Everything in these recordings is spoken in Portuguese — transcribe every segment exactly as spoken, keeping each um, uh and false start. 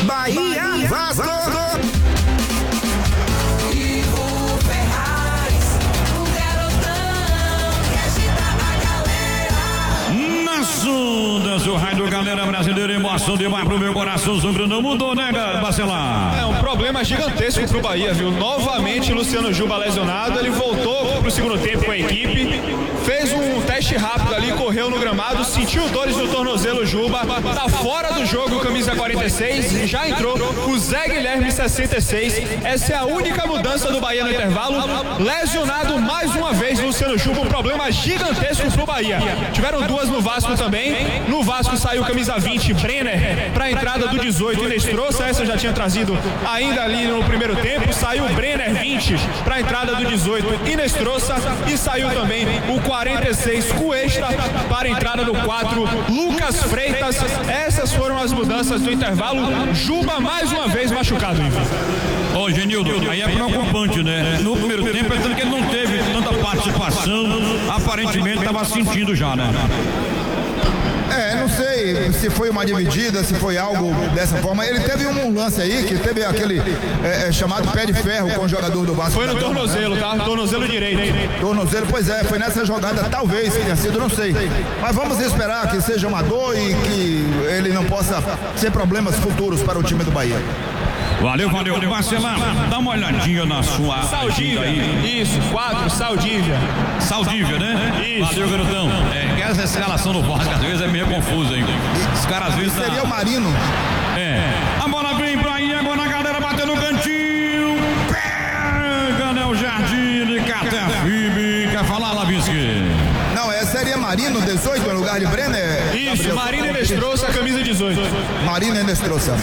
Bahia, Vasco. Ondas, o raio do galera brasileira, emoção demais pro meu coração, sobre não mudou, né, Bacelar? É um problema gigantesco pro Bahia, viu? Novamente Luciano Juba lesionado, ele voltou pro segundo tempo com a equipe, fez um teste rápido ali, correu no gramado, sentiu dores no tornozelo. Juba tá fora do jogo, camisa quarenta e seis, já entrou o Zé Guilherme, sessenta e seis. Essa é a única mudança do Bahia no intervalo. Lesionado mais uma vez Luciano Juba, um problema gigantesco pro Bahia. Tiveram duas no Vasco também. No Vasco saiu camisa vinte, Brenner, para a entrada do dezoito, Inestrosa. Essa eu já tinha trazido ainda ali no primeiro tempo. Saiu Brenner vinte para a entrada do dezoito, Inestrosa. E saiu também o quarenta e seis, Cuesta, para a entrada do quatro, Lucas Freitas. Essas foram as mudanças do intervalo. Juba mais uma vez machucado. Ô, Genildo, aí é preocupante, né? No primeiro tempo, é tanto que ele não teve tanta participação. Aparentemente estava sentindo já, né? É, não sei se foi uma dividida, se foi algo dessa forma. Ele teve um lance aí, que teve aquele é, é, chamado pé de ferro com o jogador do Vasco. Foi no tornozelo, tá? Tornozelo direito. Tornozelo, pois é, foi nessa jogada, talvez tenha sido, não sei. Mas vamos esperar que seja uma dor e que ele não possa ser problemas futuros para o time do Bahia. Valeu, valeu. Marcelão, dá uma olhadinha na sua Saldívia aí. Isso, quatro, Saldívia. Saldívia, né? Isso. Valeu, garotão. É, essa escalação do Vasco às vezes é meio confusa, hein? Os caras às vezes. Seria tá... o Marino. É. A bola vem pra aí, agora a galera bateu no cantinho. Pega, né? O Jardim de Caterfibe. Quer falar, Lavinsky? Não, é, seria Marino dezoito no lugar de Brenner. Isso, Gabriel. Marino Inestrosa, camisa dezoito. Marino Inestrosa.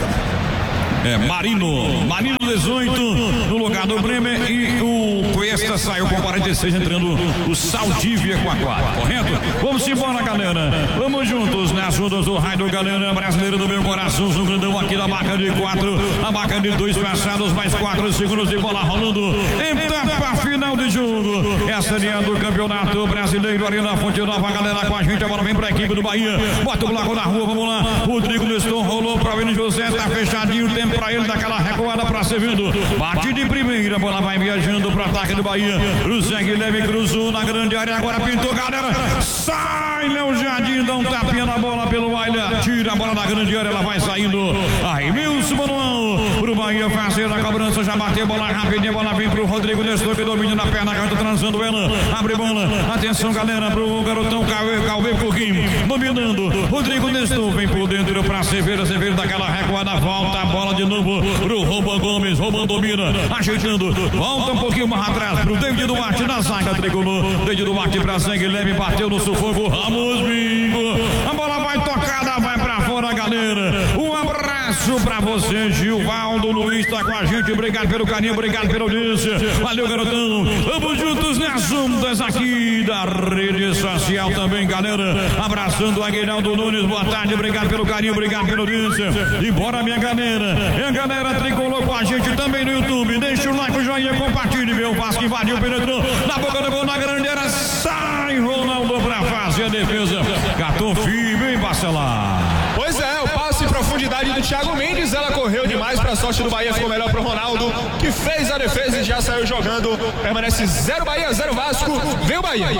É, Marino, Marino dezoito no lugar do Bremer e o Cuesta saiu com quarenta e seis, entrando o Saldívia com a quatro, correto? Vamos embora, galera, vamos juntos nas ondas do raio, galera brasileira do meu coração, o grandão aqui da marca de quatro, a marca de dois passados, mais quatro segundos de bola rolando, etapa final de jogo, essa linha do campeonato brasileiro ali na Fonte Nova, galera com a gente, agora vem pra equipe do Bahia, bota o bloco na rua, vamos lá, Rodrigo Nestor rolou pra Vini José, tá fechadinho, tempo pra ele daquela recuada pra servindo. Bate de primeira, a bola vai viajando pro ataque do Bahia. O Zé Guilherme cruzou na grande área, agora pintou, galera. Sai, Léo Jardim, dá um tapinha na bola pelo Willian. Tira a bola da grande área, ela vai saindo. Aí, Milson Manuel pro Bahia fazer a cobrança, já bateu a bola rapidinho, a bola vem pro Rodrigo Nestor, que domina na perna, canta transando ela. Abre bola, atenção, galera, pro garotão Calvê Coquinho, dominando. Rodrigo Nestor vem por dentro pra Cerveira, Cerveira daquela recuada, volta a bola de novo pro Roban Gomes, Roban domina, ajeitando, volta um pouquinho mais atrás pro David Duarte na zaga, tricolor, David Duarte pra Zé Guilherme, bateu no sufoco, Ramos Bingo, a bola vai tocada, vai pra fora, galera, um abraço pra você, Gilvaldo Luiz tá com a gente, obrigado pelo carinho, obrigado pela audiência, valeu, garotão, vamos juntos nas ondas aqui da rede social também, galera, abraçando o Aguinaldo Nunes, boa tarde, obrigado pelo carinho, obrigado pela audiência, e bora, minha galera. E a galera tricolor com a gente também no YouTube. Deixa o like, o joinha, compartilhe. Meu Vasco invadiu, penetrou na boca do gol, na grande área. Sai Ronaldo pra fazer a defesa. Catou firme, hein, Bacelar? Pois é, o passe em profundidade do Thiago Mendes. Ela correu demais pra sorte do Bahia. Ficou melhor pro Ronaldo, que fez a defesa e já saiu jogando. Permanece zero Bahia, zero Vasco. Vem o Bahia.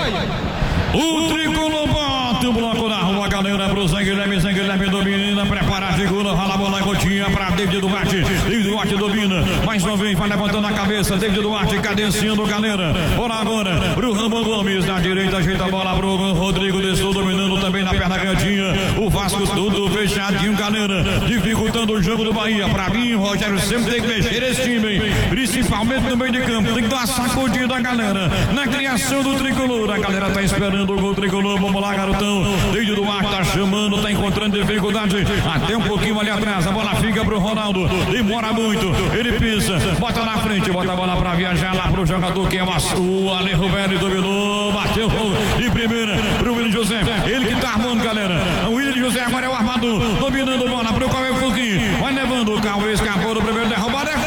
O tricolor bota o bloco na rua, galera, pro Zé Guilherme, Zé Guilherme domina, prepara a figura, rola a bola, gotinha pra David Duarte, David Duarte domina, mais uma vez, vai levantando a cabeça, David Duarte cadenciando, galera, bora agora, pro Ramon Gomes, na direita, ajeita a bola pro Rodrigo Nestor, dominando também na perna cantinha, o Vasco tudo fechadinho, galera, dificultando o jogo do Bahia, pra mim, Rogério sempre tem que mexer esse time, hein? Principalmente no meio de campo, tem que dar uma sacudida, galera, na criação do tricolor, a galera tá esperando o gol tricolor, vamos lá, garotão. Desde do ar, tá chamando, tá encontrando dificuldade. Até um pouquinho ali atrás, a bola fica pro Ronaldo. Demora muito, ele pisa, bota na frente, bota a bola pra viajar lá pro jogador que é o Ale Roberto, dominou, bateu de primeira pro Willian José. Ele que tá armando, galera. O Willian José agora é o armador, dominando a bola pro Cauê Fouquinho. Vai levando, o Cauê escapou do primeiro derrubado. É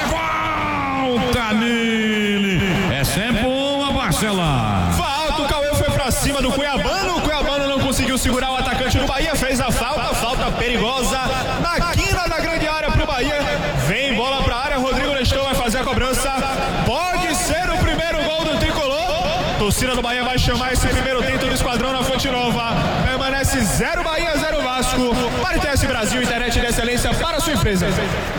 volta nele. Essa é boa, Marcela. Falta, o Cauê foi pra cima do Cuiabano, o Cuiabano não conseguiu segurar o atacante do Bahia, fez a falta, falta perigosa na quina da grande área pro Bahia, Torcida do Bahia vai chamar esse primeiro tento do esquadrão na Fonte Nova. Permanece zero Bahia, zero Vasco. Para I T S Brasil, internet de excelência para a sua empresa.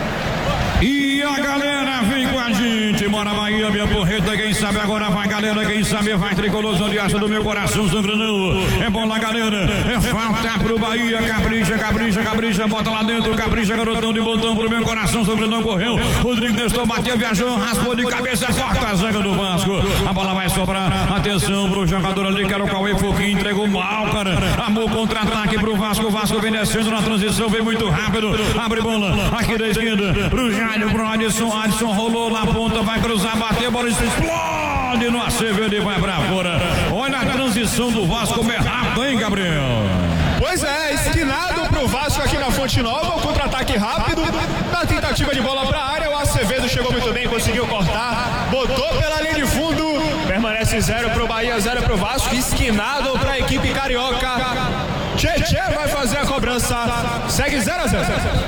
E a galera vem com a gente, bora Bahia, minha porreta, quem sabe agora vai galera, quem sabe vai tricolorzão de aço do meu coração sangrando, é bom lá galera, é falta pro Bahia, capricha, capricha, capricha, bota lá dentro, capricha, garotão de botão pro meu coração sangrando, correu, Rodrigo testou, bateu, viajou, raspou de cabeça, corta a zaga do Vasco, a bola vai sobrar, atenção pro jogador ali, que era o Cauê Foquinha, entregou mal, cara, amou contra-ataque pro Vasco, o Vasco vem descendo na transição, vem muito rápido, abre bola, aqui da esquerda, pro Jânio, pro Adson, Adson rolou na ponta, vai cruzar, bateu, bola explode no Acevedo e vai pra fora. Olha a transição do Vasco, como é rápido, hein, Gabriel? Pois é, esquinado pro Vasco aqui na Fonte Nova, o contra-ataque rápido, na tentativa de bola pra área, o Acevedo chegou muito bem, conseguiu cortar, botou pela linha de fundo, permanece zero pro Bahia, zero pro Vasco, esquinado pra equipe carioca. Tchê vai fazer a cobrança, segue zero a zero.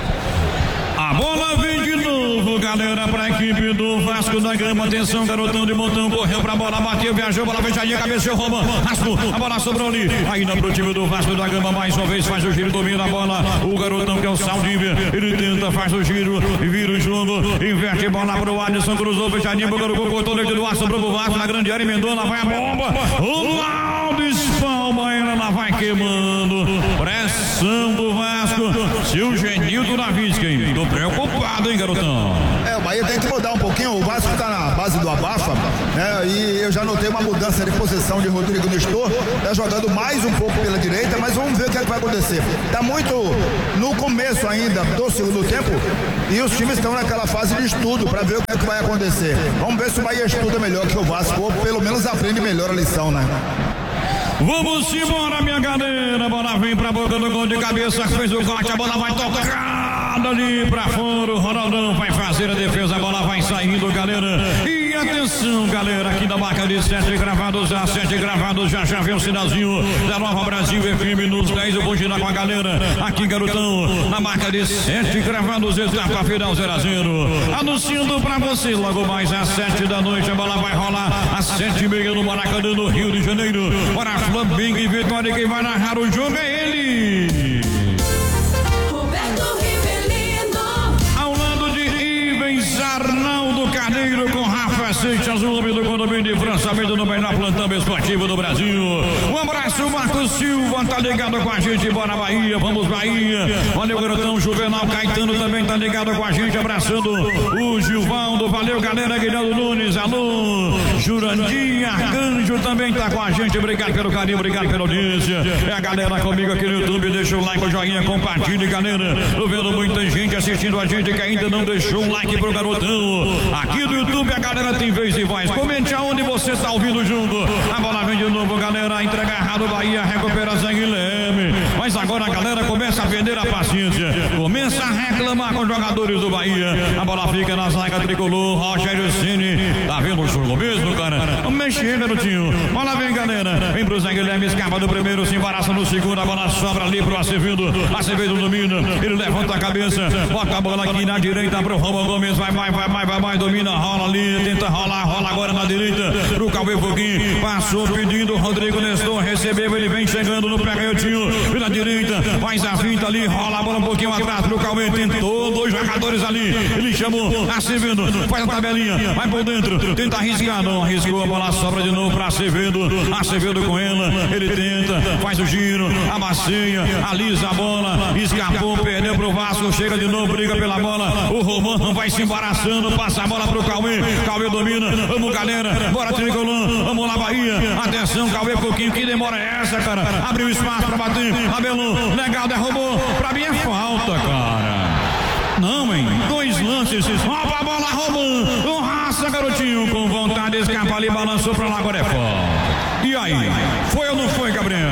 A bola vem de novo, galera, para a equipe do Vasco da Gama. Atenção, garotão de montão, correu pra bola, bateu, viajou, bola fechadinha, cabeceou, Roman, raspou, a bola sobrou ali, ainda pro time do Vasco da Gama, mais uma vez faz o giro, domina a bola, o garotão que é o Saldívia, ele tenta, faz o giro, e vira o jogo, inverte a bola pro Adson, cruzou, fechadinha, o garoto cortou, leite do ar, sobrou pro Vasco, na grande área, emendou, lá vai a bomba, o Laudo espalma, ela vai queimando, pressão do Vasco, seu Genildo Navisquem, tô preocupado, hein, garotão? É, o Bahia tem que mudar um pouquinho, o Vasco tá na base do abafa, né, e eu já notei uma mudança de posição de Rodrigo Nestor, tá jogando mais um pouco pela direita, mas vamos ver o que, é que vai acontecer. Tá muito no começo ainda do segundo tempo, e os times estão naquela fase de estudo para ver o que, é que vai acontecer. Vamos ver se o Bahia estuda melhor que o Vasco, ou pelo menos aprende melhor a lição, né? Vamos embora, minha galera. A bola vem pra boca do gol de cabeça. Fez o corte, a bola vai tocar ali pra fora. O Ronaldão vai fazer a defesa. A bola vai saindo, galera. E atenção, galera, aqui da marca de sete gravados. Já sete gravados. Já já vem o sinalzinho da Nova Brasil F M nos dez. Eu vou girar com a galera. Aqui, garotão, na marca de sete gravados. Etapa final zero a zero. Anunciando pra você logo mais às sete da noite. A bola vai rolar às sete e meia no Maracanã, no Rio de Janeiro. Para Flamengo e Vitória, quem vai narrar o jogo é ele, Roberto Rivelino, ao lado de Ivens Arnaldo Carneiro, com Rafa Seixas, o homem do condomínio de França, vendo no melhor plantão esportivo do Brasil. Um abraço, Marcos Silva, tá ligado com a gente, bora Bahia, vamos Bahia. Valeu, garotão, Juvenal Caetano também tá ligado com a gente, abraçando o Gilvaldo, valeu, galera, Guilherme Nunes, alô, Jurandir Arcanjo também tá com a gente, obrigado pelo carinho, obrigado pela audiência. É a galera comigo aqui no YouTube, deixa o like, o joinha, compartilhe, galera. Tô vendo muita gente assistindo a gente que ainda não deixou um like pro garotão. Aqui no YouTube a galera tem vez e voz. Comente aonde você tá ouvindo junto. A bola vem de novo, galera. Entrega errado, Bahia recupera Zé Guilherme. Mas agora a galera começa a perder a paciência. Começa a reclamar com os jogadores do Bahia. A bola fica na zaga tricolor. Rogério Ceni. Tá vendo o jogo mesmo, cara? Vamos mexer, garotinho. Bola vem, galera. Vem pro Zé Guilherme, escapa do primeiro, se embaraça no segundo. A bola sobra ali pro Acevedo. Acevedo domina. Ele levanta a cabeça. Bota a bola aqui na direita pro Roman Gomes. Vai, vai, vai, vai, vai, vai. Domina, rola ali. Tenta rolar, rola agora na direita. Pro Cauê Foguinho. Passou pedindo. Rodrigo Nestor recebeu. Ele vem chegando no pé-canhotinho. Pela direita. Faz a finta ali. Rola a bola um pouquinho atrás pro Cauê. Tentou dois jogadores ali. Ele chamou Acevedo. Faz a tabelinha. Vai por dentro. Tenta arriscar. Não arriscou. A bola sobra de novo pra Acevedo. Acevedo com ela. Ele tenta. Faz o giro. Amacia. Alisa a bola. Escapou. Perdeu pro Vasco. Chega de novo. Briga pela bola. O Roman vai se embaraçando. Passa a bola pro Cauê. Cauê domina. Vamos, galera. Bora, tricolor. Vamos lá, Bahia. Atenção, Cauê Coquinho. Que demora é essa, cara? Abriu espaço pra bater. Abelão. Legal, derrubou. Pra mim é falta, cara. Não, hein? Dois lances. Rouba a bola, Roman. Com raça, garotinho. Com vontade de escapar ali. Balançou pra lá. Agora é falta. E aí? Foi ou não foi, Gabriel?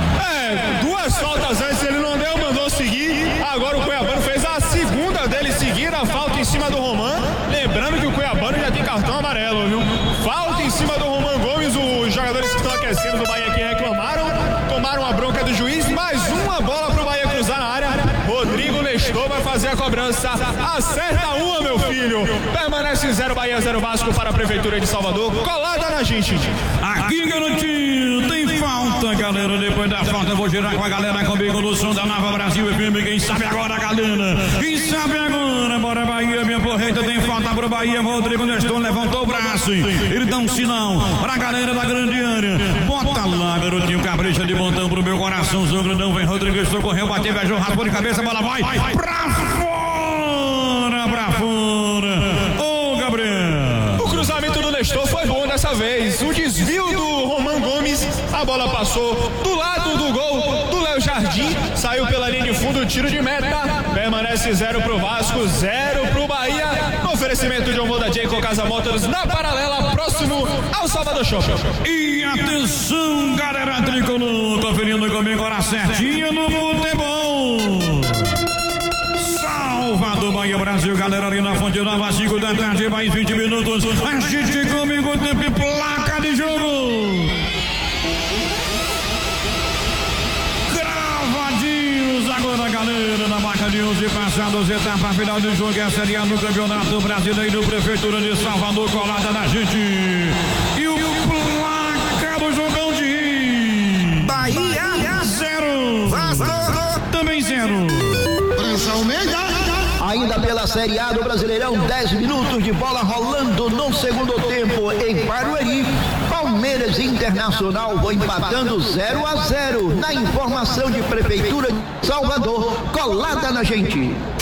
É, duas faltas antes ele não deu, mandou seguir. Agora o Cuiabano fez a segunda dele seguir, a falta em cima do Roman. Lembrando que o Cuiabano já tem cartão amarelo, viu? Falta em cima do Roman Gomes. Os jogadores que estão aquecendo do Bahia aqui reclamaram, tomaram a bronca do juiz. Mais uma bola pro Bahia cruzar na área. Rodrigo Nestor vai para fazer a cobrança. Acerta uma, meu filho. Permanece zero Bahia, zero Vasco para a Prefeitura de Salvador. Colada na gente. Aqui, garotinho, tem falta, galera. Depois da falta, eu vou girar com a galera comigo no som da Nova Brasil F M. Quem sabe agora, galera? Quem sabe agora? Bora, Bahia, minha porreta. Tem falta pro Bahia. Rodrigo Nestor levantou o braço. Ele dá um sinal pra galera da grande área. Bota lá, garotinho. Capricha de montão pro meu coração. Seu grandão vem. Rodrigo Nestor correu, bateu, viajou, raspou de cabeça. Bola vai pra fora, pra fora. Ô, Gabriel. O cruzamento do Nestor foi bom dessa vez. O desvio do Roman Gomes. A bola passou do lado do gol do Léo Jardim. Saiu pela linha de fundo, tiro de meta. Permanece zero pro Vasco, zero pro Bahia. No oferecimento de Omoda Jayco Casa Motors, na paralela, próximo ao Salvador Shopping. E atenção, galera tricolor, conferindo comigo hora certinha no futebol. Salvador, Bahia, Brasil, galera ali na Fonte Nova, cinco da tarde, mais vinte minutos. A gente comigo, tempo e placa de jogo. Gravadinhos agora, galera, na marca de onze passados, etapa final do jogo, é a Série A no Campeonato Brasileiro, Prefeitura de Salvador, colada na gente. E o placa do jogão de Bahia, zero. Vasco, Também zero. Ainda pela Série A do Brasileirão, dez minutos de bola rolando no segundo tempo em Barueri. Palmeiras Internacional vão empatando zero a zero na informação de Prefeitura de Salvador, colada na gente.